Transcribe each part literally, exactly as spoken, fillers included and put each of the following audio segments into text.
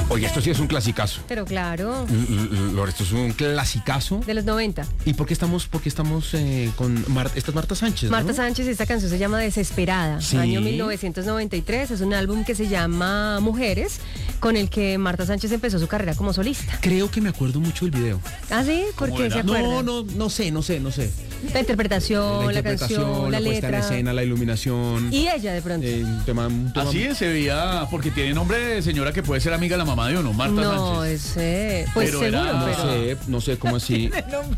Oye, esto sí es un clasicazo. Pero claro. Lore, esto es un clasicazo. De los noventa. ¿Y por qué estamos, por qué estamos eh, con Marta? Esta es Marta Sánchez, ¿no? Marta Sánchez, esta canción se llama Desesperada. Sí. Año mil novecientos noventa y tres. Es un álbum que se llama Mujeres, con el que Marta Sánchez empezó su carrera como solista. Creo que me acuerdo mucho del video. ¿Ah, sí? ¿Por qué se acuerda? No, no, no sé, no sé, no sé. La interpretación, la, la interpretación, canción, la, la puesta letra. en escena, la iluminación. Y ella, de pronto. Eh, un tema, un tema- Así es, se veía, porque tiene nombre de señora que puede ser amiga de la mamá de uno, Marta no, Sánchez. ese. Pues Pero seguro, era- No pero. sé, no sé cómo así.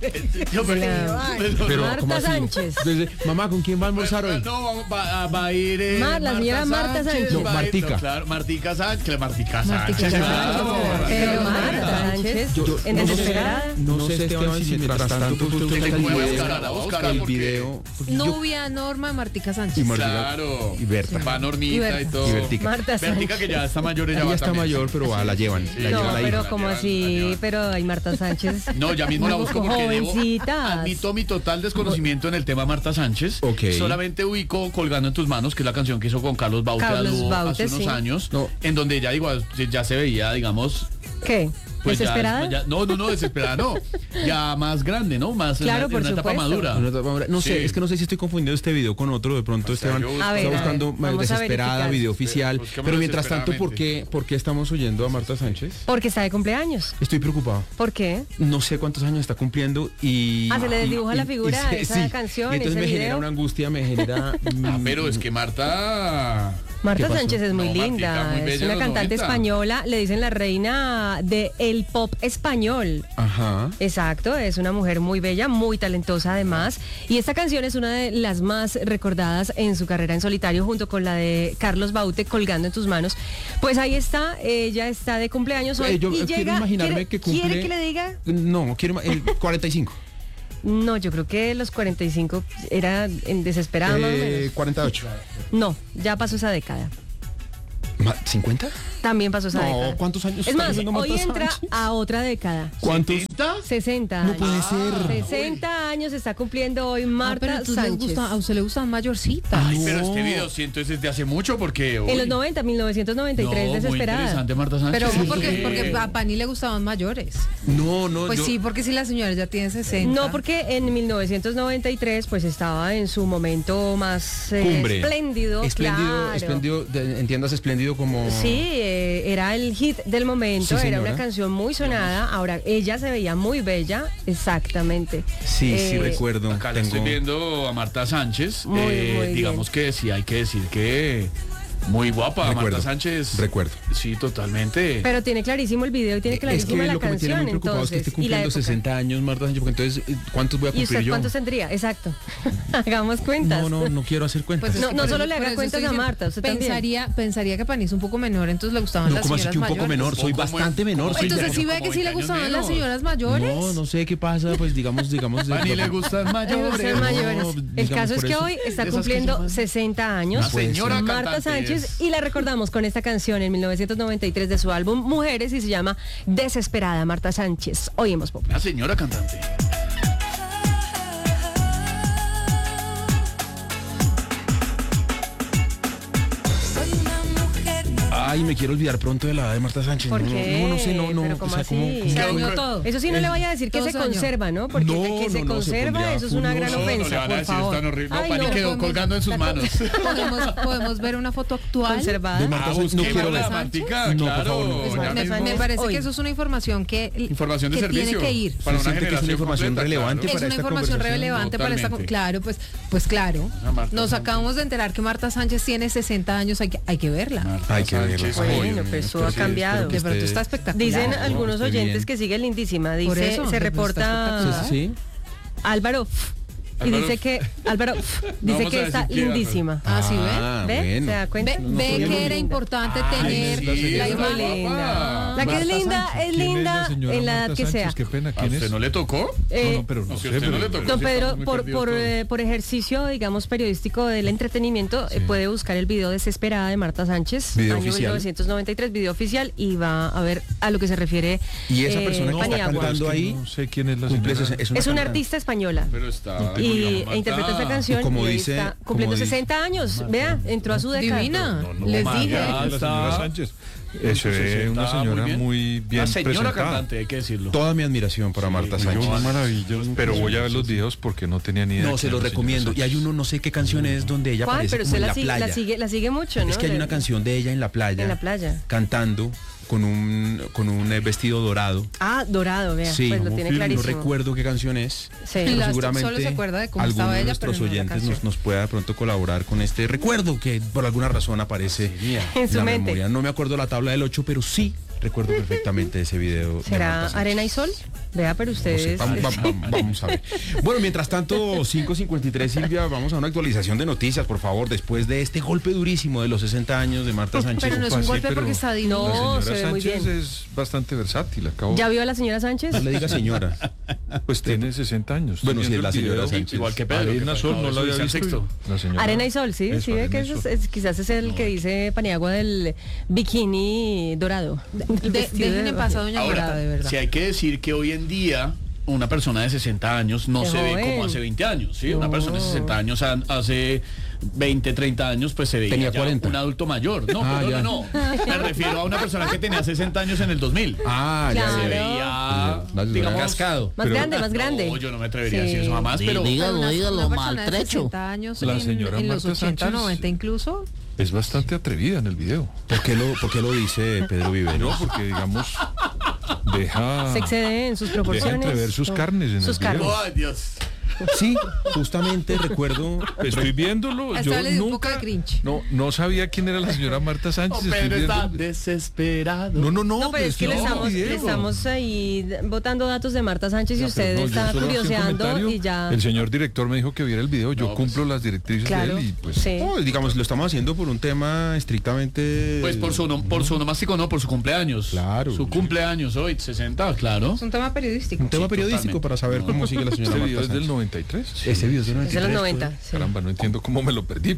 Yo, pero- La- pero- Pero, Marta ¿cómo así? Sánchez. Desde, mamá, ¿con quién va a almorzar hoy? No, va, va a ir. Eh, Mar- la señora Marta Sánchez. No, va a ir- Martica. no, claro, Martica Sánchez. que Martica Martica Sánchez. Sánchez. claro. Pero Marta Sánchez, Yo- yo- en no sé- Desesperada. No sé, Esteban, si mientras tanto usted busca el Voy a video, buscar, a buscar, el porque- video. porque yo- Novia Norma Martica Sánchez. Y Martica- Claro. y Berta. Va Normita Y y, Berta. todo. Y Bertica. Marta Bertica Sánchez. que ya está mayor, ella Ella va está también. mayor, pero va, la llevan. La No, lleva la pero hija. como la así, llevan. pero hay Marta Sánchez. No, ya mismo la busco porque debo, Jovencitas. admito mi total desconocimiento en el tema Marta Sánchez. Ok. Solamente ubico Colgando en tus manos, que es la canción que hizo con Carlos Baute, Carlos a dúo Baute, hace unos sí. años, No. en donde ya igual ya se veía, digamos, ¿Qué? pues ya- ¿Desesperada? ya- no, no, no, desesperada, no. Ya más grande, ¿no? Más en Claro, una, por en una etapa supuesto. madura. Una etapa madura. No sé, Sí. es que no sé si estoy confundiendo este video con otro. De pronto, O sea, Esteban yo busco- A ver, está a ver, buscando vamos a Desesperada, verificar. video oficial. Busquémoslo Pero mientras tanto, ¿por qué, desesperadamente. ¿por qué estamos oyendo a Marta Sánchez? Porque está de cumpleaños. Estoy preocupado. ¿Por qué? No sé cuántos años está cumpliendo y... Ah, se le y- desdibuja y- la figura y- a esa canción, Y entonces ese me genera video. una angustia, me genera... Ah, pero es que Marta... Marta ¿Qué pasó? Sánchez es muy No, linda, Martica, muy bella es en una los cantante noventa. española, le dicen la reina del pop español. Ajá. Exacto, es una mujer muy bella, muy talentosa además. Y esta canción es una de las más recordadas en su carrera en solitario, junto con la de Carlos Baute, Colgando en tus manos. Pues ahí está, ella está de cumpleaños hoy. Eh, yo y quiero llega, imaginarme ¿quiere, que cumple... ¿Quiere que le diga? No, quiero... ima- El cuarenta y cinco. No, yo creo que los cuarenta y cinco era en desesperada más o Eh, menos. cuarenta y ocho. No, ya pasó esa década. Ma- ¿cincuenta? También pasó esa No, década. ¿cuántos años Es está más, viviendo hoy Marta entra Sánchez? a otra década. ¿Cuántos? sesenta No años. puede ser. sesenta años está cumpliendo hoy Ah, pero Marta entonces les Sánchez. gusta, a usted le gustan mayorcitas. Ay, pero No. este video siento es desde hace mucho porque... En uy, los noventa, mil novecientos noventa y tres, no, muy desesperada. interesante Marta Sánchez. Pero Sí. porque, porque a Pani le gustaban mayores. No, no, Pues yo- sí, porque si la señora ya tiene sesenta. No, porque en mil novecientos noventa y tres pues estaba en su momento más eh, Cumbre. espléndido. Espléndido, claro. espléndido, de- entiendas espléndido como... Sí, eh, era el hit del momento, Sí, era señora. una canción muy sonada. Ahora, ella se veía muy bella, exactamente. Sí, sí, Eh, recuerdo. Acá le Tengo- estoy viendo a Marta Sánchez. Muy, eh, muy bien. digamos que sí hay que decir que muy guapa Recuerdo, Marta Sánchez. recuerdo. Sí, totalmente. Pero tiene clarísimo el video y tiene Es que clarísima la lo que me tiene canción, muy preocupado es que entonces. esté y la cumpliendo época. sesenta años Marta Sánchez, porque entonces, eh, ¿cuántos voy a ¿Y cumplir usted yo? cuántos tendría? Exacto. Hagamos cuentas. No, no, no quiero hacer cuentas. Pues es No, que no por solo eso- le por haga eso cuentas estoy a diciendo, Marta, usted también. pensaría, pensaría que Pani es un poco menor, entonces le gustaban No, las ¿cómo así señoras que un poco mayores. menor? Soy ¿Cómo bastante en- menor. cómo soy Entonces como- sí ve como que sí le veinte años gustaban las menos. señoras mayores. No, no sé qué pasa, pues digamos, digamos... de- Pani le gustan Le mayores. gustan mayores. No, El digamos caso es por que eso. hoy está Esas que cumpliendo llaman- sesenta años. La señora Marta cantante Sánchez es- y la recordamos con esta canción en mil novecientos noventa y tres de su álbum Mujeres y se llama Desesperada, Marta Sánchez. Hoy en Voz Populi. La señora cantante. Ay, me quiero olvidar pronto de la edad de Marta Sánchez. ¿Por no, no, qué? No, no sé, no, no. Pero ¿cómo o sea, ¿cómo- así? cómo- Se dañó todo. Eso sí no le vaya a decir que Todo se se dañó. conserva, ¿no? Porque No, de que se no, no, se conserva, pondría eso es una gran furioso. No, no ofensa, le van a por decir favor. tan horrible. No, Ay, Pani no, quedó podemos- colgando en sus manos. Podemos, podemos ver una foto actual. conservada. De Marta Ah, Sánchez, no quiero busquémosla, ver. Martica, No, por claro. favor, no, por ya favor. Me, mismo. me parece Hoy. que eso es una información que, Información de que servicio. tiene que ir. Para ¿Se una siente que es una generación información completa, relevante? claro. Es para una esta información conversación, relevante para esta... totalmente. Claro, pues, pues claro. Ah, Marta Nos Sánchez. acabamos de enterar que Marta Sánchez tiene sesenta años, hay que, hay que verla. Marta Hay que verla. Sánchez, Ay, Bueno, Dios pues mío, eso esto ha sí, cambiado. espero que De pronto esté- está espectacular. Dicen No, algunos esté oyentes bien. que sigue lindísima. Por Dice, eso, se de pronto está reporta espectacular. Sí, sí. Álvaro y Álvaro. dice que Álvaro dice vamos que a está decir quién, lindísima. Ah, ¿sí ve? Ah, ¿Ve? bueno. ¿Se da cuenta? Ve, no ve sabía que muy era linda. importante Ay, tener sí, la es imagen. muy linda. La que es Marta linda Sánchez. es ¿Quién linda la señora en la edad Marta que sea. Sánchez? Qué pena, ¿A ¿quién usted es? no le tocó? Eh, no, no, pero no no, si sé, usted no pero- le tocó. Don sí, Pedro, estamos muy por, perdidos por, todos. eh, por ejercicio, digamos, periodístico del entretenimiento, eh, puede buscar el video Desesperada de Marta Sánchez, Video año oficial. mil novecientos noventa y tres, video oficial, y va a ver a lo que se refiere Y esa eh, persona que está Paniagua. cantando Es que ahí no sé quién es la cumple señora. sesen- es una Es una cantante. artista española. Pero está... Y y, e interpretó esta canción Y como y ahí dice- está cumpliendo como dice- sesenta años. Vea, entró a su década. Divina. No, no, Les María, dije. Ya la señora está. Sánchez. Eh, se ve una Está señora muy bien, Una señora presentada. cantante, hay que decirlo. Toda mi admiración para Marta Yo, Sánchez. una maravilla, pero voy a ver los videos porque no tenía ni idea. No, se quién los era la recomiendo. señora Y hay Sánchez. uno, no sé qué canción es, donde ella ¿Cuál? aparece Pero como usted en la, la sigue, playa. la, sigue, la sigue mucho, ¿no? Es que hay De- una canción de ella en la playa. En la playa. Cantando con un, con un eh, vestido dorado. Ah, dorado, vea. Sí, pues lo como tiene film, clarísimo. no recuerdo qué canción es. Sí. Pero La- seguramente solo se acuerda de cómo alguno estaba de ella, nuestros pero no la oyentes canción. nos, nos pueda de pronto colaborar con este recuerdo que por alguna razón aparece En su la mente. memoria. No me acuerdo la tabla del ocho, pero sí recuerdo perfectamente ese video. de ¿Será Marta Sánchez. Arena y Sol? Vea, pero No sé, ustedes... vamos, vamos- vamos a ver. Bueno, mientras tanto, cinco cincuenta y tres, Silvia, vamos a una actualización de noticias, por favor, después de este golpe durísimo de los sesenta años de Marta Sánchez. Pero no es Opa, un sí, golpe pero porque está divino. No, La señora se ve muy Sánchez bien. es bastante versátil. Acabo, ¿Ya vio a la señora Sánchez? No le diga señora. pues tiene sesenta años. Bueno, Estoy sí, viendo la el señora video. Sánchez. Igual que Pedro, que Arena fue- Sol, acaba no de la había subirse al visto. sexto. La señora- Arena y Sol, sí, Eso, sí ve Arena que y ese es, Sol. es- quizás es el que dice Paniagua del bikini dorado. El De- vestido dejen de- en paz a doña Ahora, Morada, de verdad. si hay que decir que hoy en día una persona de sesenta años no Qué se ve joven. como hace veinte años, ¿sí? Una No. persona de sesenta años a- hace veinte, treinta años pues se veía Tenía ya cuarenta. un adulto mayor. No, Ah, no, ya. no, no. Me refiero a una persona que tenía sesenta años en el dos mil. Ah, ya, Claro. Se ya. veía, Digamos, digamos, cascado. Más Pero- grande, más grande. No, yo no me atrevería a Sí. decir eso jamás, Di- pero dígalo, Una- dígalo, una persona de maltrecho. sesenta años La en, señora en los Marta ochenta, Sánchez- noventa incluso. Es bastante atrevida en el video. ¿Por qué lo, por qué lo dice Pedro No, Viveros? porque digamos, deja, Se excede en sus deja proporciones. entrever sus No. carnes en Sus el video. carnes. ay, Dios. Sí, justamente recuerdo. Estoy viéndolo. Hasta Yo le dio un nunca, poco de cringe. no, no sabía quién era la señora Marta Oh, Sánchez. estoy Pedro está viendo- desesperado. No, no, no. No, pero es que le no, estamos, video. le estamos ahí botando datos de Marta Sánchez y No, usted pero no, yo está solo hacía un curioseando comentario. y ya... El señor director me dijo que viera el video. Yo No, cumplo las directrices Claro, de él y pues. sí. No, digamos, lo estamos haciendo por un tema estrictamente. Pues por su, no- por su onomástico, no, por su cumpleaños. Claro. Su cumpleaños hoy, sesenta, claro. Es un tema periodístico. Un tema Sí, periodístico totalmente. para saber cómo sigue la señora Este Marta video es del Sánchez. noventa y tres. Ese video es del Es de los noventa y tres, noventa. pues. sí. Caramba, no entiendo cómo me lo perdí.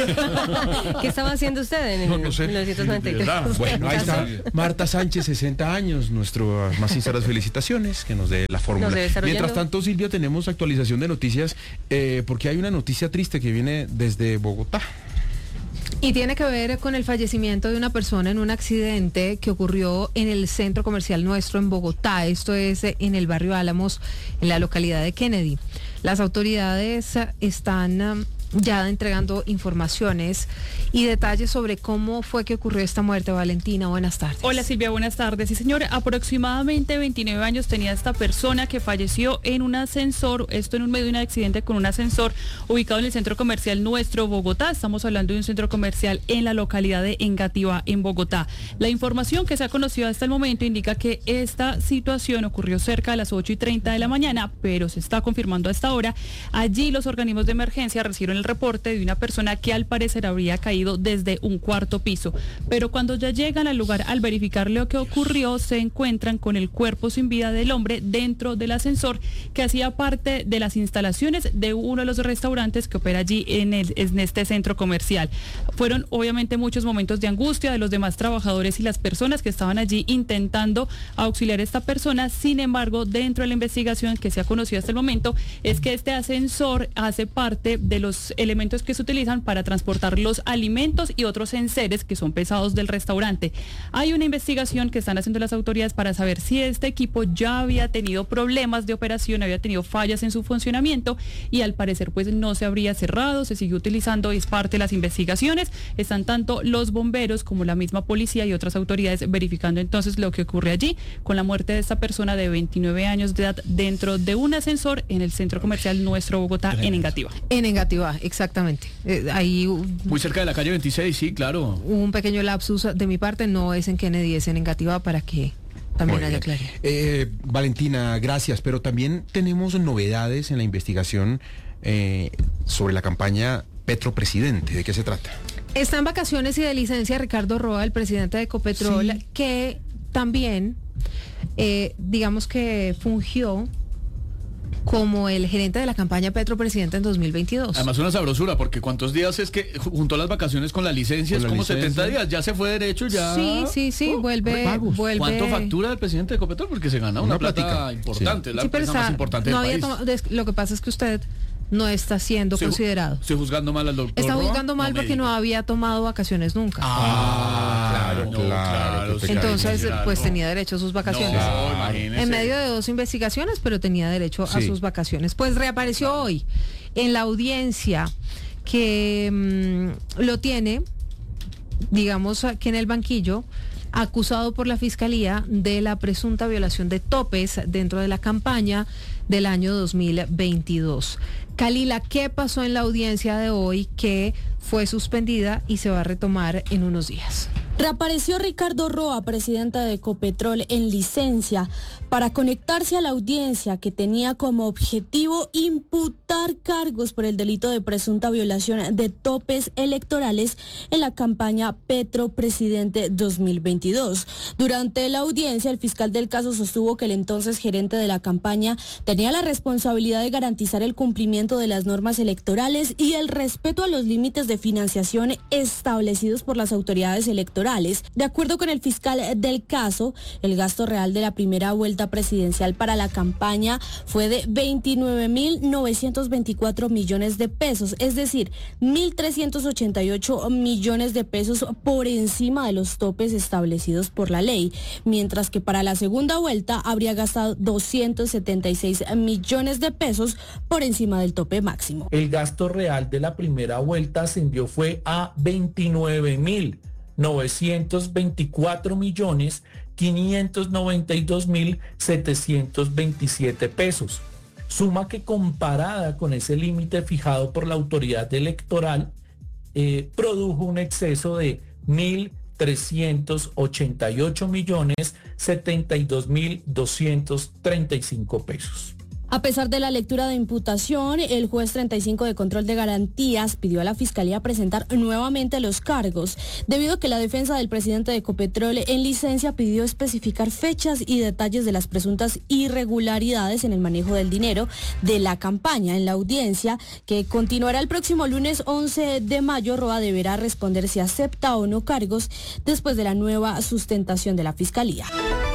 Pero ¿Qué estaba haciendo usted en el No, no sé. mil novecientos noventa y tres? ¿Verdad? Bueno, ahí está Sí. Marta Sánchez, sesenta años, nuestras más sinceras felicitaciones, que nos dé la fórmula. Nos debe estar Mientras oyendo. tanto, Silvia, tenemos actualización de noticias, eh, porque hay una noticia triste que viene desde Bogotá. Y tiene que ver con el fallecimiento de una persona en un accidente que ocurrió en el centro comercial nuestro en Bogotá. Esto es eh, en el barrio Álamos, en la localidad de Kennedy. Las autoridades eh, están eh, ya entregando informaciones y detalles sobre cómo fue que ocurrió esta muerte. Valentina, buenas tardes. Hola Silvia, buenas tardes. Sí señor, aproximadamente veintinueve años tenía esta persona que falleció en un ascensor, esto en un medio de un accidente con un ascensor ubicado en el centro comercial Nuestro, Bogotá. Estamos hablando de un centro comercial en la localidad de Engativá, en Bogotá. La información que se ha conocido hasta el momento indica que esta situación ocurrió cerca de las ocho y treinta de la mañana, pero se está confirmando a esta hora. Allí los organismos de emergencia recibieron el reporte de una persona que al parecer habría caído desde un cuarto piso. Pero cuando ya llegan al lugar, al verificar lo que ocurrió, se encuentran con el cuerpo sin vida del hombre dentro del ascensor que hacía parte de las instalaciones de uno de los restaurantes que opera allí en, el, en este centro comercial. Fueron obviamente muchos momentos de angustia de los demás trabajadores y las personas que estaban allí intentando auxiliar a esta persona. Sin embargo, dentro de la investigación que se ha conocido hasta el momento, es que este ascensor hace parte de los elementos que se utilizan para transportar los alimentos y otros enseres que son pesados del restaurante. Hay una investigación que están haciendo las autoridades para saber si este equipo ya había tenido problemas de operación, había tenido fallas en su funcionamiento y al parecer pues no se habría cerrado, se sigue utilizando y es parte de las investigaciones. Están tanto los bomberos como la misma policía y otras autoridades verificando entonces lo que ocurre allí con la muerte de esta persona de veintinueve años de edad dentro de un ascensor en el centro comercial Nuestro, Bogotá, en Engativá. En Engativá, exactamente. Eh, ahí uh, Muy cerca de la calle veintiséis, sí, claro. hubo un pequeño lapsus de mi parte, no es en Kennedy, es en Engativá, para que también Muy haya bien. claridad. Eh, Valentina, gracias, pero también tenemos novedades en la investigación eh, sobre la campaña Petro Presidente. ¿De qué se trata? Está en vacaciones y de licencia Ricardo Roa, el presidente de Ecopetrol, Sí. que también, eh, digamos que fungió como el gerente de la campaña Petro Presidente en dos mil veintidós. Además una sabrosura, porque ¿cuántos días es que juntó las vacaciones con la licencia? Con Es la como licencia. setenta días, ya se fue derecho, ya. Sí, sí, sí, Uh, vuelve, repagos. vuelve. ¿Cuánto factura el presidente de Ecopetrol? Porque se gana una, Una plata plática. importante, es la Sí, pero empresa más está- importante no del había país. tomado- des- lo que pasa es que usted no está siendo Estoy ju- considerado. Estoy juzgando mal al doctor. Está Roa, juzgando mal no me porque no diga. había tomado vacaciones nunca. Ah, claro, no, claro. qué sí, Entonces, claro. pues tenía derecho a sus vacaciones. No, imagínese. En medio de dos investigaciones, pero tenía derecho a Sí. sus vacaciones. Pues reapareció hoy en la audiencia que mm, lo tiene, digamos, que en el banquillo, acusado por la Fiscalía de la presunta violación de topes dentro de la campaña del año dos mil veintidós. Kalila, ¿qué pasó en la audiencia de hoy que fue suspendida y se va a retomar en unos días? Reapareció Ricardo Roa, presidenta de Ecopetrol, en licencia para conectarse a la audiencia que tenía como objetivo imputar cargos por el delito de presunta violación de topes electorales en la campaña Petro Presidente dos mil veintidós. Durante la audiencia, el fiscal del caso sostuvo que el entonces gerente de la campaña tenía la responsabilidad de garantizar el cumplimiento de las normas electorales y el respeto a los límites de financiación establecidos por las autoridades electorales. De acuerdo con el fiscal del caso, el gasto real de la primera vuelta presidencial para la campaña fue de veintinueve mil novecientos veinticuatro millones de pesos, es decir, mil trescientos ochenta y ocho millones de pesos por encima de los topes establecidos por la ley, mientras que para la segunda vuelta habría gastado doscientos setenta y seis millones de pesos por encima del tope máximo. El gasto real de la primera vuelta ascendió fue a veintinueve mil novecientos veinticuatro millones quinientos noventa y dos mil setecientos veintisiete pesos, suma que comparada con ese límite fijado por la autoridad electoral eh, produjo un exceso de mil trescientos ochenta y ocho millones setenta y dos mil doscientos treinta y cinco pesos. A pesar de la lectura de imputación, el juez treinta y cinco de control de garantías pidió a la Fiscalía presentar nuevamente los cargos, debido a que la defensa del presidente de Ecopetrol en licencia pidió especificar fechas y detalles de las presuntas irregularidades en el manejo del dinero de la campaña. En la audiencia, que continuará el próximo lunes once de mayo, Roa deberá responder si acepta o no cargos después de la nueva sustentación de la Fiscalía.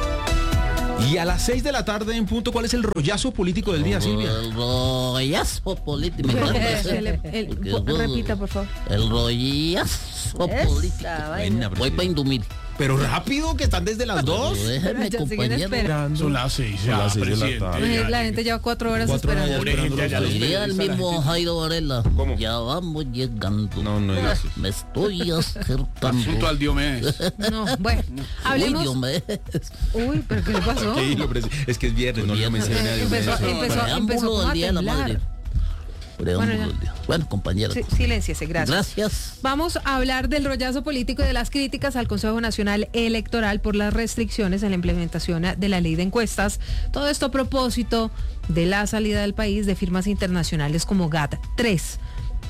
Y a las seis de la tarde en punto, ¿cuál es el rollazo político del día, Silvia? El rollazo político. El- el- el- po- repita, por favor. El rollazo político. Buena, Voy para Indumil. Pero rápido, que están desde las dos. Déjeme, Ya siguen compañero. esperando. Son las seis, Son ya, las seis de la presidente. tarde. ya, La ya. gente lleva cuatro horas Cuatro horas esperando. ya esperando Pobre gente, los ya los dos. Diría el Esa la mismo gente- Jairo Varela. ¿Cómo? Ya vamos llegando. No, no digas eso. Me estoy acercando. Asunto al Diomedes. No, bueno, Uy, hablemos. Dios mío. Uy, pero ¿qué le pasó? Sí, lo presi- es que es viernes, no lo Viernes. mencione a Dios. Empezó, Eso. empezó, Preámbulo empezó como del a Día de la temblar. Madre. Preámbulo Bueno, ya. del día. Bueno, compañero. Sí, silénciese, gracias. Gracias. Vamos a hablar del rollazo político y de las críticas al Consejo Nacional Electoral por las restricciones en la implementación de la ley de encuestas. Todo esto a propósito de la salida del país de firmas internacionales como GATT tres.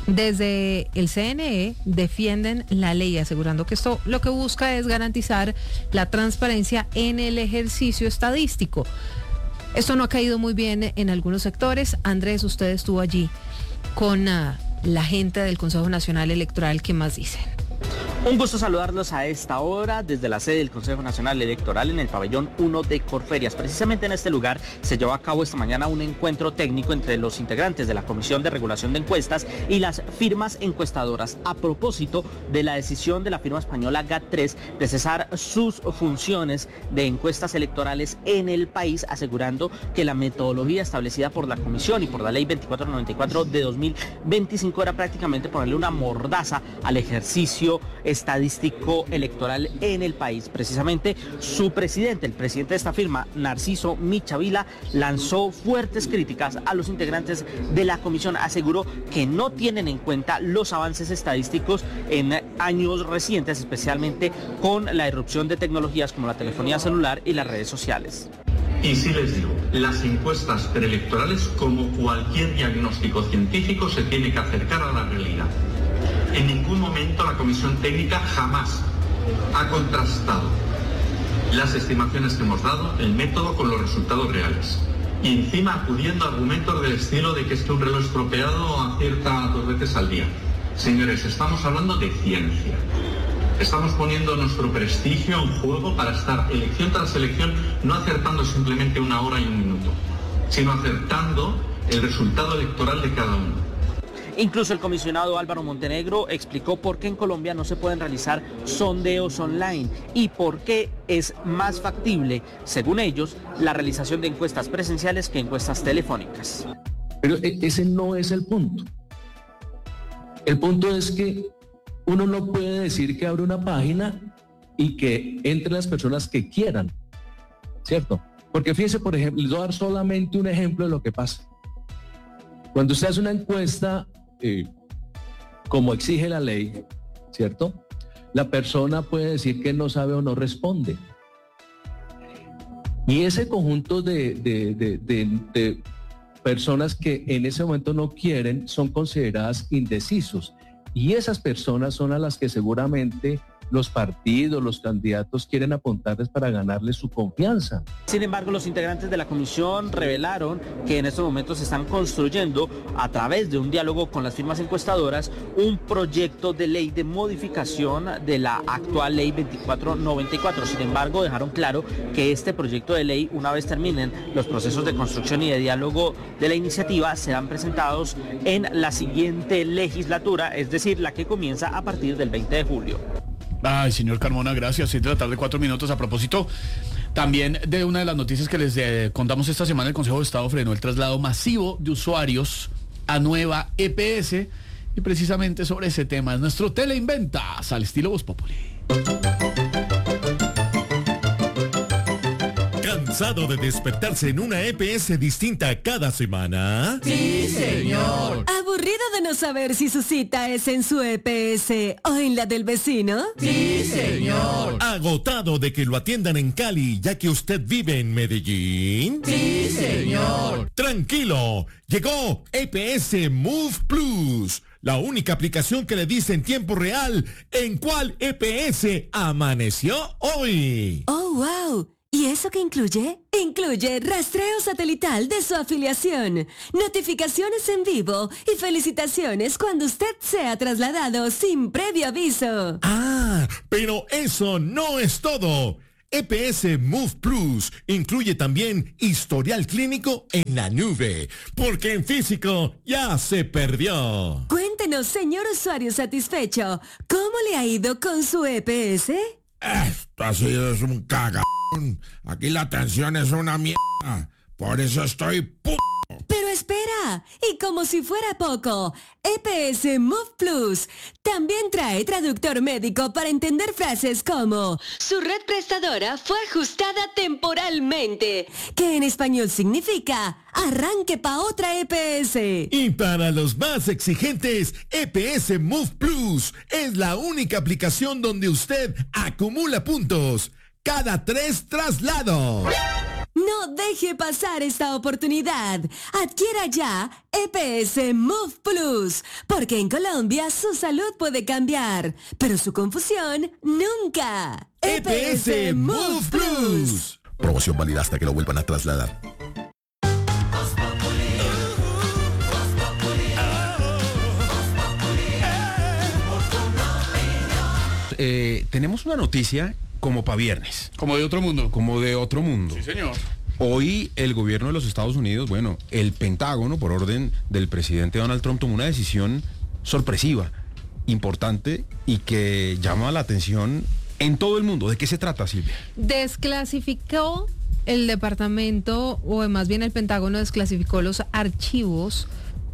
Desde el C N E defienden la ley, asegurando que esto lo que busca es garantizar la transparencia en el ejercicio estadístico. Esto no ha caído muy bien en algunos sectores. Andrés, usted estuvo allí con uh, la gente del Consejo Nacional Electoral. ¿Qué más dicen? Un gusto saludarlos a esta hora desde la sede del Consejo Nacional Electoral en el pabellón uno de Corferias. Precisamente en este lugar se llevó a cabo esta mañana un encuentro técnico entre los integrantes de la Comisión de Regulación de Encuestas y las firmas encuestadoras a propósito de la decisión de la firma española GATT tres de cesar sus funciones de encuestas electorales en el país, asegurando que la metodología establecida por la Comisión y por la Ley veinticuatro noventa y cuatro de dos mil veinticinco era prácticamente ponerle una mordaza al ejercicio estadístico electoral en el país. Precisamente su presidente, el presidente de esta firma, Narciso Michavila, lanzó fuertes críticas a los integrantes de la comisión. Aseguró que no tienen en cuenta los avances estadísticos en años recientes, especialmente con la irrupción de tecnologías como la telefonía celular y las redes sociales. Y sí les digo, las encuestas preelectorales, como cualquier diagnóstico científico, se tiene que acercar a la realidad. En ningún momento la comisión técnica jamás ha contrastado las estimaciones que hemos dado, el método, con los resultados reales. Y encima acudiendo a argumentos del estilo de que es que un reloj estropeado acierta dos veces al día. Señores, estamos hablando de ciencia. Estamos poniendo nuestro prestigio en juego para estar elección tras elección, no acertando simplemente una hora y un minuto, sino acertando el resultado electoral de cada uno. Incluso el comisionado Álvaro Montenegro explicó por qué en Colombia no se pueden realizar sondeos online y por qué es más factible, según ellos, la realización de encuestas presenciales que encuestas telefónicas. Pero ese no es el punto. El punto es que uno no puede decir que abre una página y que entren las personas que quieran, ¿cierto? Porque fíjense, por ejemplo, les voy a dar solamente un ejemplo de lo que pasa. Cuando usted hace una encuesta, eh, como exige la ley, ¿cierto? La persona puede decir que no sabe o no responde. Y ese conjunto de, de, de, de, de personas que en ese momento no quieren son consideradas indecisos. Y esas personas son a las que seguramente los partidos, los candidatos quieren apuntarles para ganarles su confianza. Sin embargo, los integrantes de la comisión revelaron que en estos momentos se están construyendo, a través de un diálogo con las firmas encuestadoras, un proyecto de ley de modificación de la actual ley veinticuatro noventa y cuatro. Sin embargo, dejaron claro que este proyecto de ley, una vez terminen los procesos de construcción y de diálogo de la iniciativa, serán presentados en la siguiente legislatura, es decir, la que comienza a partir del veinte de julio. Ay, señor Carmona, gracias. seis de la tarde, cuatro minutos. A propósito, también de una de las noticias que les eh, contamos esta semana, el Consejo de Estado frenó el traslado masivo de usuarios a nueva E P S. Y precisamente sobre ese tema es nuestro Teleinventas, al estilo Voz Populi. ¿Cansado de despertarse en una E P S distinta cada semana? Sí, señor. ¿Aburrido de no saber si su cita es en su E P S o en la del vecino? Sí, señor. ¿Agotado de que lo atiendan en Cali ya que usted vive en Medellín? Sí, señor. Tranquilo, llegó E P S Move Plus, la única aplicación que le dice en tiempo real en cuál E P S amaneció hoy. Oh, wow. ¿Y eso qué incluye? Incluye rastreo satelital de su afiliación, notificaciones en vivo y felicitaciones cuando usted sea trasladado sin previo aviso. Ah, pero eso no es todo. E P S Move Plus incluye también historial clínico en la nube, porque en físico ya se perdió. Cuéntenos, señor usuario satisfecho, ¿cómo le ha ido con su E P S? Esto así es un caga. Aquí la atención es una mierda. Por eso estoy p***. Pero espera, y como si fuera poco, E P S Move Plus también trae traductor médico para entender frases como su red prestadora fue ajustada temporalmente, que en español significa arranque pa' otra E P S. Y para los más exigentes, E P S Move Plus es la única aplicación donde usted acumula puntos cada tres traslados. No deje pasar esta oportunidad. Adquiera ya E P S Move Plus, porque en Colombia su salud puede cambiar, pero su confusión nunca. E P S Move Plus. Promoción válida hasta que lo vuelvan a trasladar. Eh, tenemos una noticia como para viernes. Como de otro mundo. Como de otro mundo. Sí, señor. Hoy el gobierno de los Estados Unidos, bueno, el Pentágono, por orden del presidente Donald Trump, tomó una decisión sorpresiva, importante y que llama la atención en todo el mundo. ¿De qué se trata, Silvia? Desclasificó el departamento, o más bien el Pentágono desclasificó los archivos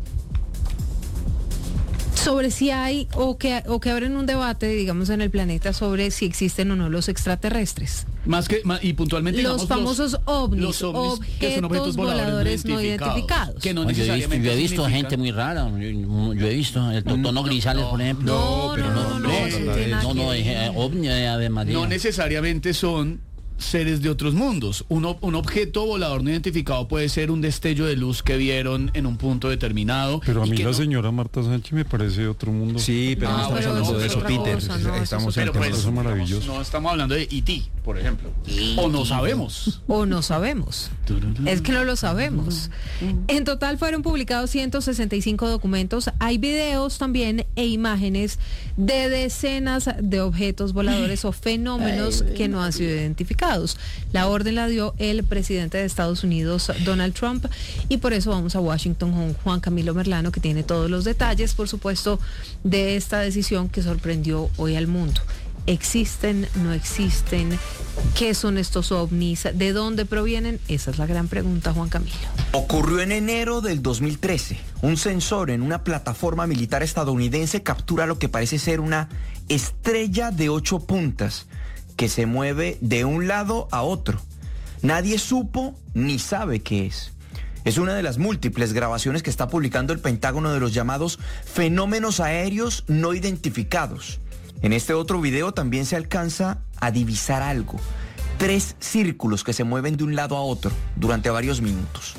sobre si hay o que o que abren un debate, digamos, en el planeta sobre si existen o no los extraterrestres. Más que más, y puntualmente los digamos, famosos los, ovnis, los ovnis objetos, que son objetos voladores, voladores no identificados. Que no yo he visto, necesariamente yo he visto significan... gente muy rara. Yo, yo he visto el tono no, Grisales, no, por ejemplo. No, no, no, no, no, no, no, eh, ovni, eh, además. No necesariamente son seres de otros mundos. Un, un objeto volador no identificado puede ser un destello de luz que vieron en un punto determinado. Pero a mí la no... señora Marta Sánchez me parece de otro mundo. Sí, pero no, no estamos pero hablando no, de eso, pero Peter. cosa, no, estamos eso en el pero tema pues, de eso maravilloso. No estamos hablando de E T, por ejemplo. O no sabemos. O no sabemos. Es que no lo sabemos. En total fueron publicados ciento sesenta y cinco documentos. Hay videos también e imágenes de decenas de objetos voladores o fenómenos que no han sido identificados. identificados. La orden la dio el presidente de Estados Unidos, Donald Trump, y por eso vamos a Washington con Juan Camilo Merlano, que tiene todos los detalles, por supuesto, de esta decisión que sorprendió hoy al mundo. ¿Existen? ¿No existen? ¿Qué son estos ovnis? ¿De dónde provienen? Esa es la gran pregunta, Juan Camilo. Ocurrió en enero del dos mil trece. Un sensor en una plataforma militar estadounidense captura lo que parece ser una estrella de ocho puntas que se mueve de un lado a otro. Nadie supo ni sabe qué es. Es una de las múltiples grabaciones que está publicando el Pentágono de los llamados fenómenos aéreos no identificados. En este otro video también se alcanza a divisar algo. Tres círculos que se mueven de un lado a otro durante varios minutos.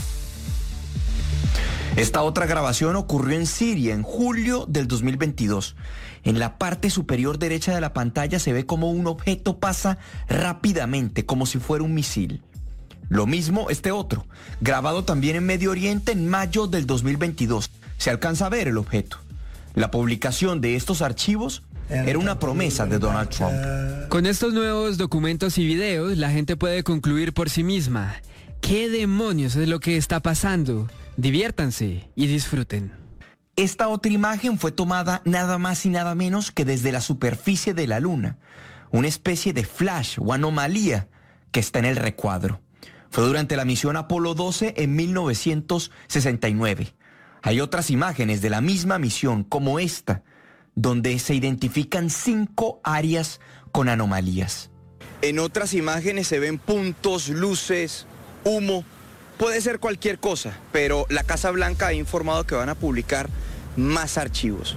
Esta otra grabación ocurrió en Siria en julio del dos mil veintidós. En la parte superior derecha de la pantalla se ve como un objeto pasa rápidamente, como si fuera un misil. Lo mismo este otro, grabado también en Medio Oriente en mayo del dos mil veintidós. Se alcanza a ver el objeto. La publicación de estos archivos era una promesa de Donald Trump. Con estos nuevos documentos y videos, la gente puede concluir por sí misma. ¿Qué demonios es lo que está pasando? Diviértanse y disfruten. Esta otra imagen fue tomada nada más y nada menos que desde la superficie de la Luna. Una especie de flash o anomalía que está en el recuadro. Fue durante la misión Apolo doce en mil novecientos sesenta y nueve. Hay otras imágenes de la misma misión como esta, donde se identifican cinco áreas con anomalías. En otras imágenes se ven puntos, luces, humo. Puede ser cualquier cosa, pero la Casa Blanca ha informado que van a publicar más archivos.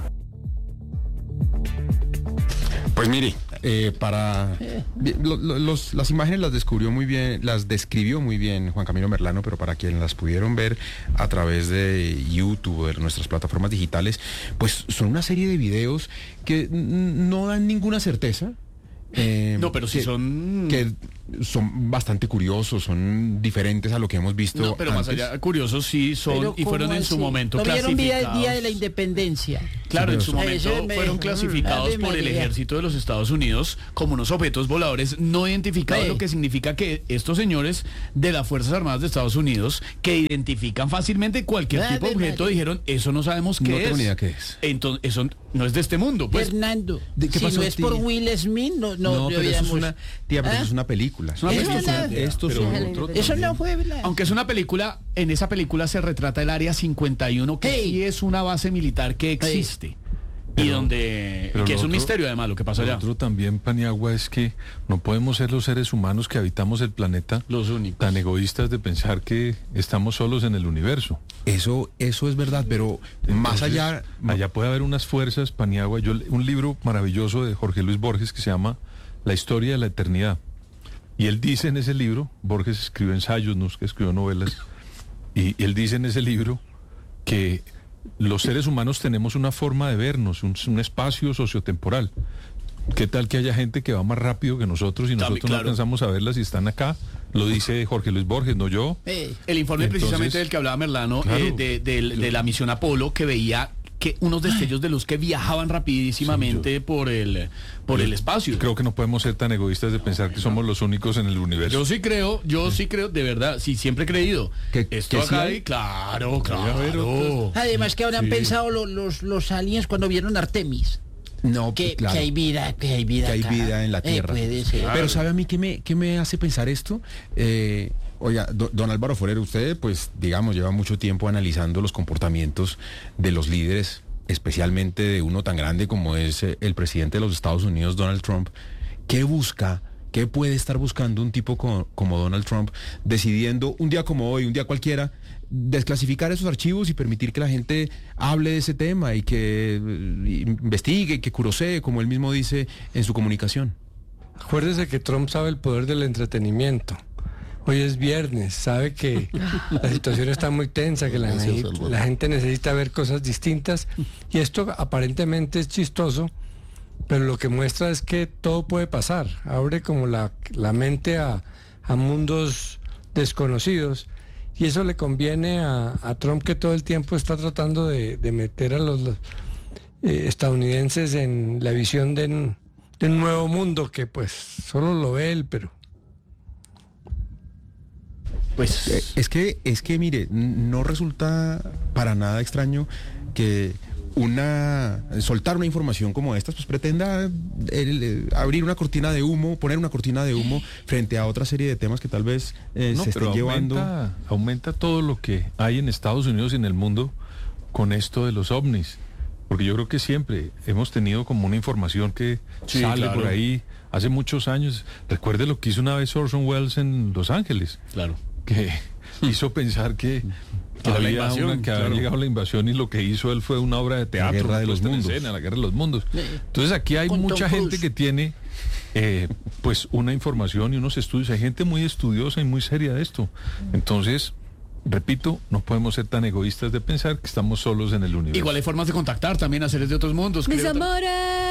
Pues mire, eh, para lo, lo, los, las imágenes las descubrió muy bien, las describió muy bien Juan Camilo Merlano, pero para quienes las pudieron ver a través de YouTube o de nuestras plataformas digitales, pues son una serie de videos que no dan ninguna certeza. Eh, no, pero sí que, son... que son bastante curiosos, son diferentes a lo que hemos visto. No, pero antes. Más allá curiosos sí son Pero y fueron en así? su momento ¿No vieron clasificados. día, día de la Independencia? Claro, Sí, en su pero momento me- fueron clasificados Ave por el María. ejército de los Estados Unidos como unos objetos voladores no identificados, Ve. lo que significa que estos señores de las Fuerzas Armadas de Estados Unidos, que identifican fácilmente cualquier Ave tipo de objeto, María. dijeron, eso no sabemos qué No es. tengo ni idea qué es. Entonces, eso no es de este mundo. Pues, Fernando, ¿de qué si pasó, no es por tía? Will Smith, no, no, No, pero eso es deberíamos- una, tía, pero ¿Ah? eso es una película. Es una Eso película. no- Estos son Pero- otros Eso también. no fue, ¿verdad? Aunque es una película, en esa película se retrata el Área cincuenta y uno, que Hey. sí es una base militar que existe. y Pero- donde pero que lo es un otro- misterio además lo que pasa Lo allá. otro también, Paniagua, es que no podemos ser los seres humanos que habitamos el planeta Los únicos. tan egoístas de pensar que estamos solos en el universo. Eso, eso es verdad, pero más Entonces, allá... allá puede haber unas fuerzas, Paniagua. Yo le- un libro maravilloso de Jorge Luis Borges que se llama La historia de la eternidad. Y él dice en ese libro, Borges escribió ensayos, no es que escribió novelas, y él dice en ese libro que los seres humanos tenemos una forma de vernos, un, un espacio sociotemporal. ¿Qué tal que haya gente que va más rápido que nosotros y nosotros claro. no alcanzamos a verlas y están acá? Lo dice Jorge Luis Borges, no yo. El informe Entonces, precisamente del que hablaba Merlano, claro. eh, de, de- de la misión Apolo, que veía que unos destellos de luz que viajaban rapidísimamente por el por el espacio. Creo que no podemos ser tan egoístas de pensar que somos los únicos en el universo. Yo sí creo, yo sí creo, de verdad, sí, siempre he creído. Esto que sí acá hay? hay, claro, Debe haber claro. Además que habrán Sí. pensado lo- los, los aliens cuando vieron Artemis. No, que, claro. que hay vida, que hay vida que hay acá. vida en la Eh, Tierra. puede ser. Pero ¿sabe a mí qué me, qué me hace pensar esto? Eh, oiga, do- don Álvaro Forero, usted, pues, digamos, lleva mucho tiempo analizando los comportamientos de los líderes, especialmente de uno tan grande como es eh, el presidente de los Estados Unidos, Donald Trump. ¿Qué busca? ¿Qué puede estar buscando un tipo co- como Donald Trump decidiendo un día como hoy, un día cualquiera, desclasificar esos archivos y permitir que la gente hable de ese tema y que eh, investigue, que curosee, como él mismo dice en su comunicación? Acuérdese que Trump sabe el poder del entretenimiento. Hoy es viernes, sabe que la situación está muy tensa, que la, Gracias, ne- Álvaro. la gente necesita ver cosas distintas y esto aparentemente es chistoso, pero lo que muestra es que todo puede pasar. Abre como la, la mente a, a mundos desconocidos y eso le conviene a, a Trump, que todo el tiempo está tratando de, de meter a los, los, eh, estadounidenses en la visión de, un- de un nuevo mundo que pues solo lo ve él, pero Pues Eh, es que, es que mire, n- no resulta para nada extraño que una soltar una información como esta pues pretenda el, eh, abrir una cortina de humo, poner una cortina de humo frente a otra serie de temas que tal vez eh, No, se pero estén llevando. aumenta, aumenta todo lo que hay en Estados Unidos y en el mundo con esto de los ovnis. Porque yo creo que siempre hemos tenido como una información que Sí, sale claro. por ahí hace muchos años. Recuerde lo que hizo una vez Orson Welles en Los Ángeles. Claro. Que hizo pensar que, Que era la había invasión, una- que había claro. llegado la invasión y lo que hizo él fue una obra de teatro. Guerra de una los puesta en Mundos. escena, la Guerra de los Mundos. Entonces aquí hay Con Tom mucha gente Cruise. que tiene eh, pues una información y unos estudios. Hay gente muy estudiosa y muy seria de esto. Entonces, repito, no podemos ser tan egoístas de pensar que estamos solos en el universo. Igual hay formas de contactar también a seres de otros mundos. Mis creo. amores.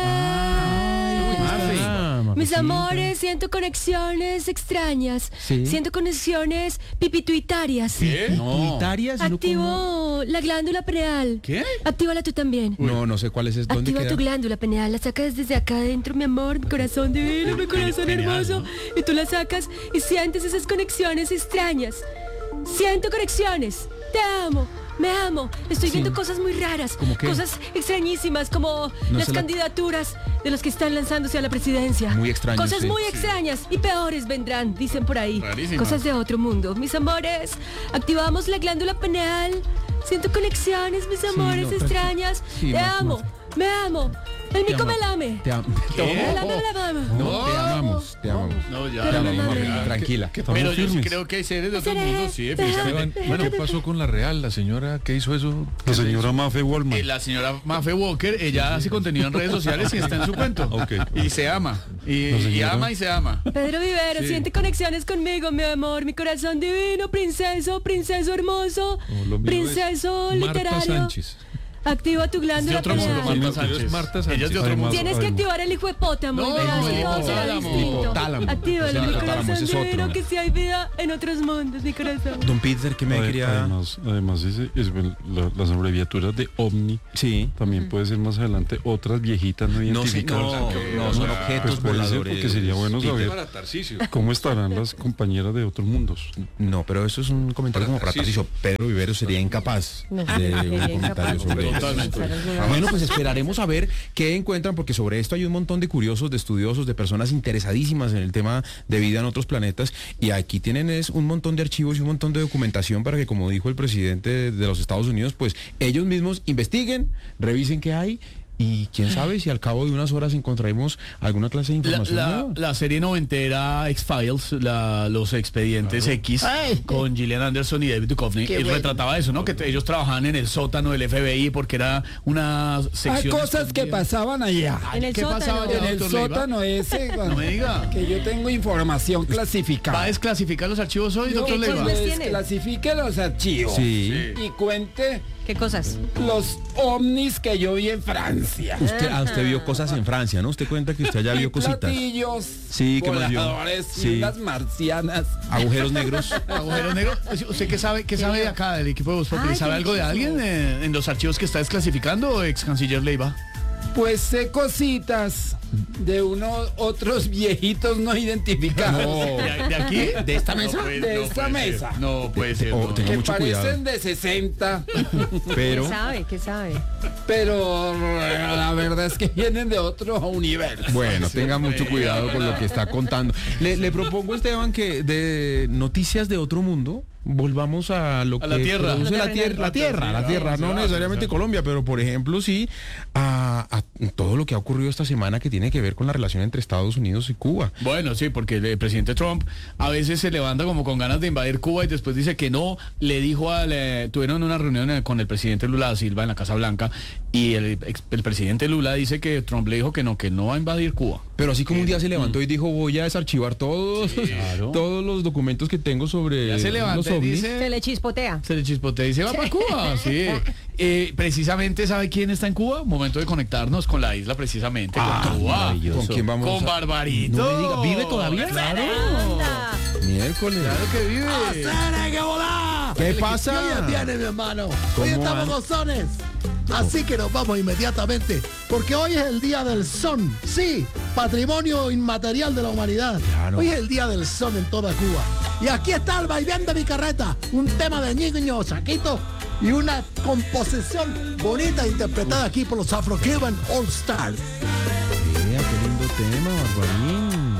Ah, Mis Mafecita. amores, siento conexiones extrañas. Sí. Siento conexiones pipituitarias. ¿Qué? No. ¿Unitarias? ¿Y no Activo la glándula pineal. ¿Qué? Actívala tú también. No, no sé cuál es, dónde Activa queda. tu glándula pineal, la sacas desde acá adentro, mi amor, mi corazón divino, mi corazón pineal, hermoso. Y tú la sacas y sientes esas conexiones extrañas. Siento conexiones. Te amo. Me amo. Estoy Sí. viendo cosas muy raras. ¿Cómo qué? Cosas extrañísimas como No las se la- candidaturas de los que están lanzándose a la presidencia. Muy extraño, Cosas sí. muy extrañas y peores vendrán, dicen por ahí. Rarísimas. Cosas de otro mundo. Mis amores, activamos la glándula pineal. Siento conexiones, mis amores no, pero- extrañas. sí, Te ma- amo, ma- me amo. El mico amo. me lame. Te, am- ¿Qué? Me lame, me la mama. no, te amamos, te amamos. No, ya. Te amamos, no, no, Mafecita, no. tranquila. Pero yo sí creo que hay seres de otros mundos, sí, definitivamente. Esteban, ¿qué pasó con la Real? La señora que hizo eso. La señora Mafe Wallman. Eh, la señora Mafe Walker, ella hace contenido en redes sociales y está en su cuento. Ok. Y se ama. Y, La y señora- ama y se ama. Pedro Vivero, Sí. siente conexiones conmigo, mi amor, mi corazón divino, princeso, princeso hermoso, No, lo mío princeso es Marta literario. Sánchez. Activa tu Es de glándula otro mundo, pineal. Marta Sí, no, Sánchez. es Marta Ella es de Sánchez. otro mundo. Tienes que activar el hijo de potamo, No, y verás no, que todo será hipotálamo. distinto. Hipotálamo. Actívalo, O sea, mi hipotálamo, corazón ese es divino, otro. que si hay vida en otros mundos, mi corazón. Don Peter, ¿qué me Ade- quería...? Además, además ese es, la- las abreviaturas de OVNI Sí. también puede ser más adelante otras viejitas no No, sí, identificadas. no, no, son objetos Pues puede ser, voladores. porque sería bueno saber Para Tarcisio. cómo estarán las compañeras de otros mundos. No, pero eso es un comentario como para Tarcisio. Pedro Vivero sería incapaz No, de sería un comentario incapaz. sobre eso. Totalmente. Ah, bueno, pues esperaremos a ver qué encuentran, porque sobre esto hay un montón de curiosos, de estudiosos, de personas interesadísimas en el tema de vida en otros planetas, y aquí tienen es un montón de archivos y un montón de documentación para que, como dijo el presidente de los Estados Unidos, pues ellos mismos investiguen, revisen qué hay, y quién sabe si al cabo de unas horas encontraremos alguna clase de La, información la- nueva. la serie noventera X-Files, la- los expedientes X, Ay. con Gillian Anderson y David Duchovny, Qué y bueno. retrataba eso, ¿no? Que t- ellos trabajaban en el sótano del F B I porque era una Hay sección... cosas que escondida. pasaban allá. En el ¿Qué pasaba sótano. allá, En el doctor Leiva? sótano ese, No me diga. que yo tengo información ¿Va a clasificada. desclasificar los archivos hoy, Yo, doctor pues, Leiva? chismes tiene? desclasifique los archivos Sí. y cuente ¿Qué cosas? los ovnis que yo vi en Francia. Usted, ah, usted vio cosas en Francia, ¿no? Usted cuenta que usted ya Y vio cositas. platillos, Sí, ¿qué más vio? voladores, y Sí. unas marcianas. Agujeros negros. Agujero negro. ¿Usted qué sabe, qué sabe de acá, del equipo de Voz Populi? Ay, ¿Sabe qué algo de chismoso. alguien eh, en los archivos que está desclasificando, ex canciller Leiva? Pues sé cositas de unos otros viejitos no identificados. ¿De, de aquí? ¿De esta mesa? No puede- de no esta puede ser. mesa. No puede ser. Oh, no. tenga Que mucho parecen cuidado. de sesenta, Pero ¿Qué sabe? ¿Qué sabe? pero la verdad es que vienen de otro universo. bueno, tenga mucho cuidado con lo que está contando. Le, le propongo, Esteban, que de noticias de otro mundo volvamos a lo A que la tierra. produce Lo la terrenal. tierra, la tierra, la tierra, no necesariamente Colombia, pero por ejemplo sí a, a todo lo que ha ocurrido esta semana que tiene que ver con la relación entre Estados Unidos y Cuba. Bueno, sí, porque el presidente Trump a veces se levanta como con ganas de invadir Cuba y después dice que no. Le dijo al... eh, tuvieron una reunión eh, con el presidente Lula da Silva en la Casa Blanca y el, ex- el presidente Lula dice que Trump le dijo que no, que no va a invadir Cuba. Pero así como un día se levantó y dijo voy a desarchivar todos, todos los documentos que tengo sobre Ya se los levanta y ovnis. dice... Se le chispotea. Se le chispotea y se va para Cuba, sí. Eh, precisamente, ¿sabe quién está en Cuba? Momento de conectarnos con la isla, precisamente, con Cuba. ¿Con quién vamos? Con a- Barbarito. No me diga, ¿vive todavía? Claro. Anda. Miércoles. Claro que vive. ¡Sara, que volá! ¿Qué pasa? Hoy es viernes, mi hermano. ¿Cómo Hoy estamos van? gozones. Así que nos vamos inmediatamente, porque hoy es el día del son. Sí, patrimonio inmaterial de la humanidad. Claro. Hoy es el día del son en toda Cuba. Y aquí está el vaivén de mi carreta, un tema de Niño Saquito y una composición bonita interpretada aquí por los Afro-Cuban All Stars. Mira, qué lindo tema, Barbarín.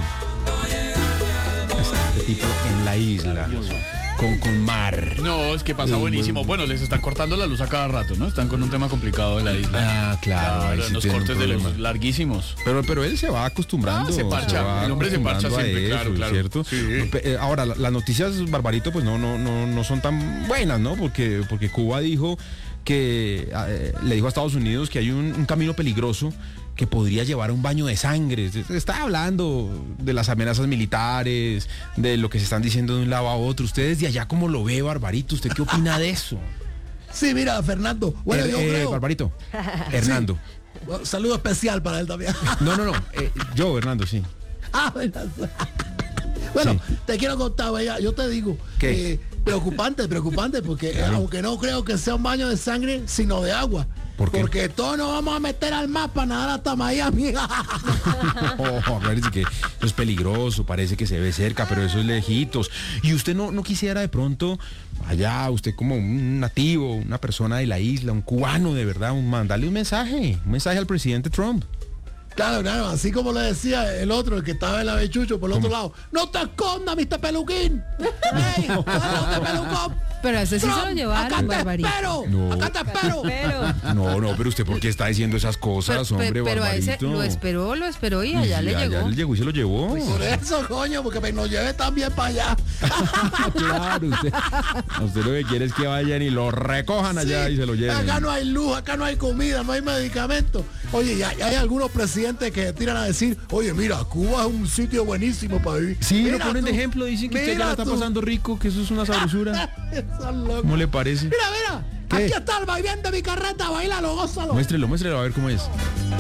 Este tipo en la isla, con, con mar. No, es que pasa buenísimo. Bueno, les están cortando la luz a cada rato, ¿no? Están con un tema complicado de la isla. Ah, claro. Claro, sí los tiene un cortes de luz problema. larguísimos. Pero, pero él se va acostumbrando. Ah, se parcha. va El hombre se parcha acostumbrando a siempre, claro, eso, claro. ¿cierto? Sí. Pe- eh, Ahora, la- las noticias, Barbarito, pues no, no, no, no son tan buenas, ¿no? Porque, porque Cuba dijo que eh, le dijo a Estados Unidos que hay un, un camino peligroso que podría llevar a un baño de sangre. Se está hablando de las amenazas militares, de lo que se están diciendo de un lado a otro. Ustedes de allá, ¿cómo lo ve, Barbarito? ¿Usted qué opina de eso? Sí, mira, Fernando. Bueno, Eh, yo eh, creo. Barbarito. Hernando. Bueno, saludo especial para él también. No, no, no. eh, yo, Hernando, sí. Ah, bueno, te quiero contar, vaya, yo te digo, ¿Qué? eh, preocupante, preocupante, porque eh, Claro. aunque no creo que sea un baño de sangre, sino de agua. ¿Por qué? Porque todos nos vamos a meter al mar para nadar hasta Miami. Oh, parece que eso es peligroso, parece que se ve cerca, pero eso es lejitos. Y usted no, no quisiera de pronto, allá, usted como un nativo, una persona de la isla, un cubano de verdad, un mandarle un mensaje, un mensaje al presidente Trump. Claro, claro, así como le decía el otro, el que estaba en la bechucho por el otro lado. ¡No te escondas, mister Peluquín! ¡Ey, de pelucón! Pero ese sí se lo Trump, llevaron, ¡acá te Barbarito. espero! No. ¡Acá te espero! No, no, pero usted ¿por qué está diciendo esas Pero, cosas, pe- hombre, pero a ese Barbarito? lo esperó, lo esperó y allá Y le allá llegó. le llegó y se lo llevó. Por eso, coño, porque me nos lleve también para allá. Claro, usted, usted lo que quiere es que vayan y lo recojan allá Sí, y se lo lleven. Acá no hay luz, acá no hay comida, no hay medicamentos. Oye, ya, ya hay algunos presidentes que tiran a decir, oye, mira, Cuba es un sitio buenísimo para vivir. Sí, lo Mira ponen de tú, ejemplo, dicen que usted ya mira la está tú. pasando rico, que eso es una sabrosura. Esos locos. ¿Cómo le parece? Mira, mira, ¿Qué? aquí está el vaivén de mi carreta, bailalo, gózalo. Muéstrelo, muéstrelo a ver cómo es.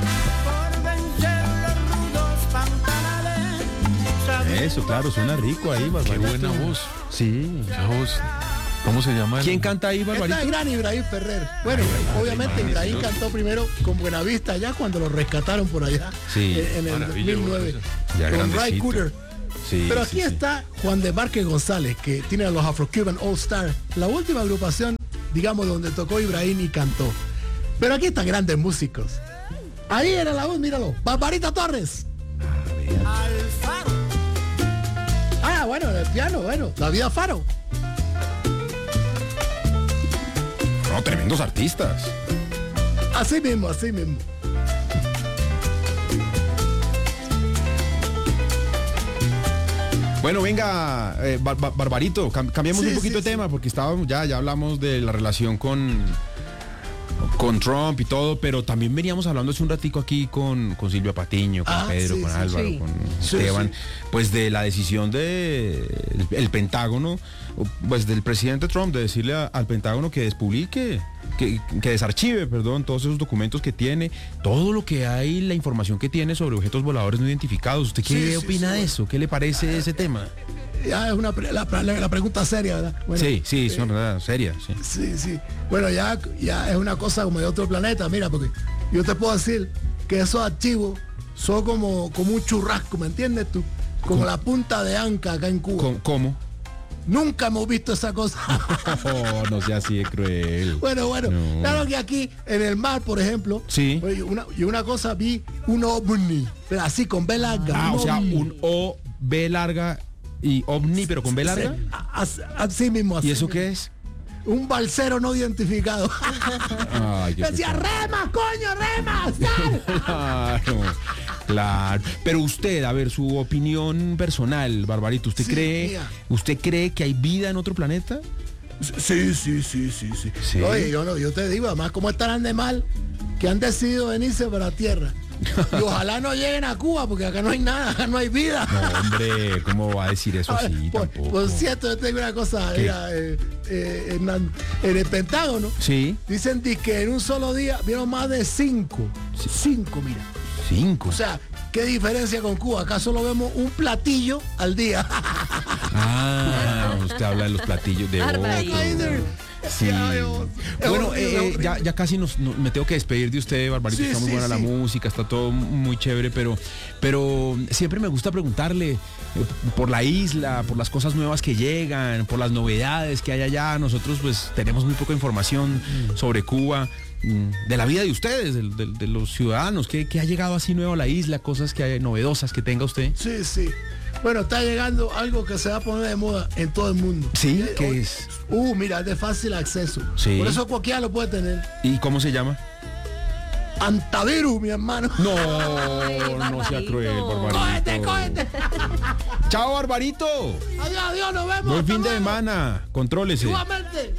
Eso, claro, suena rico ahí, Barbarito. Qué buena voz. Sí. Esa voz. ¿Cómo se llama? el- ¿Quién canta ahí, Esta Barbarito? es gran Ibrahim Ferrer. Bueno, obviamente Ibrahim cantó primero con Buenavista allá cuando lo rescataron por allá. Sí. En, en el dos Maravilla, mil nueve. Ya Con Ray grandecito. Cooder. Sí, Pero sí, aquí sí. está Juan de Márquez González, que tiene a los Afro-Cuban All Stars, la última agrupación, digamos, donde tocó Ibrahim y cantó. Pero aquí están grandes músicos. Ahí era la voz, míralo. Barbarita Torres. Ah, bueno, en el piano, bueno. La vida Faro. No, tremendos artistas. Así mismo, así mismo. Bueno, venga, eh, Bar- Bar- Barbarito, cam- cambiamos Sí, un poquito sí, de tema porque estábamos, ya, ya hablamos de la relación con, con Trump y todo, pero también veníamos hablando hace un ratico aquí con, con Silvia Patiño, con Ah, Pedro, sí, con sí, Álvaro, sí. con Sí, Esteban, sí. pues de la decisión de el, el Pentágono, pues del presidente Trump de decirle a- al Pentágono que despublique, que, que desarchive, perdón, todos esos documentos que tiene, todo lo que hay, la información que tiene sobre objetos voladores no identificados. ¿Usted qué Sí, sí, opina sí, de bueno. eso? ¿Qué le parece ese tema? Ya es una, pre- la, la- la pregunta seria, ¿verdad? Bueno, sí, sí, es eh, una verdad seria, sí. Sí, sí. Bueno, ya, ya es una cosa como de otro planeta, mira, porque yo te puedo decir que esos archivos son como, como un churrasco, ¿me entiendes tú? Como la punta de anca acá en Cuba. ¿Cómo? ¿Cómo? Nunca hemos visto esa cosa. Oh, no sea así de cruel. Bueno, bueno, No. claro que aquí en el mar, por ejemplo, Sí. oye, yo una, yo una cosa vi un ovni, pero así con B larga. Ah, un o sea, ovni. un O, B larga y ovni, pero con B larga. Sí, así, así mismo. Así ¿Y eso mismo. qué es? Un balsero no identificado. Ay, qué Decía, pecado. rema, coño, rema, sal. Claro, claro. Pero usted, a ver, su opinión personal, Barbarito, ¿usted Sí, cree, mía. usted cree que hay vida en otro planeta? Sí, sí, sí, sí, sí. Sí. Oye, yo no, yo te digo, además, ¿cómo estarán de mal que han decidido venirse para la tierra? Y ojalá no lleguen a Cuba, porque acá no hay nada, acá no hay vida. No, hombre, ¿cómo va a decir eso así por, tampoco? por cierto, yo tengo una cosa, ¿Qué? mira, eh, eh, Hernán, en el Pentágono, Sí, dicen di que en un solo día vieron más de cinco. Cinco, mira. cinco. O sea, ¿qué diferencia con Cuba? Acá solo vemos un platillo al día. Ah, usted habla de los platillos de Barbarito. oro. Sí. Bueno, eh, ya, ya casi nos, no, me tengo que despedir de usted, Barbarito. Sí, está muy sí, buena sí. la música, está todo muy chévere, pero, pero siempre me gusta preguntarle eh, por la isla, por las cosas nuevas que llegan, por las novedades que hay allá. Nosotros pues tenemos muy poca información sobre Cuba, mm, de la vida de ustedes, de, de- de los ciudadanos. ¿Qué, qué ha llegado así nuevo a la isla? Cosas que hay novedosas que tenga usted. Sí, sí. Bueno, está llegando algo que se va a poner de moda en todo el mundo. Sí, Eh, ¿qué hoy- es? Uh, mira, es de fácil acceso. Sí. Por eso cualquiera lo puede tener. ¿Y cómo se llama? Antavirus, mi hermano. No, no sea cruel, Barbarito. Cógete, cógete. Chao, Barbarito. Adiós, adiós, nos vemos. Buen hasta fin de luego. semana. Contrólese. Igualmente.